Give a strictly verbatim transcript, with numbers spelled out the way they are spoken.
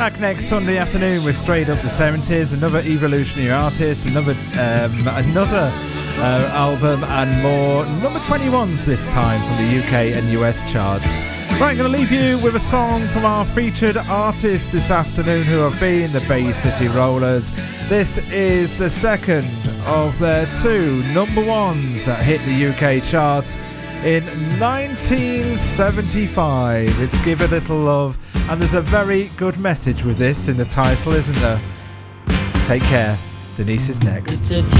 Back next Sunday afternoon with Straight Up the seventies, another evolutionary artist, another um, another uh, album and more number twenty-ones this time from the U K and U S charts. Right, I'm going to leave you with a song from our featured artists this afternoon who have been the Bay City Rollers. This is the second of their two number ones that hit the U K charts in nineteen seventy-five. It's Give a Little Love, and there's a very good message with this in the title, isn't there? Take care. Denise is next. It's a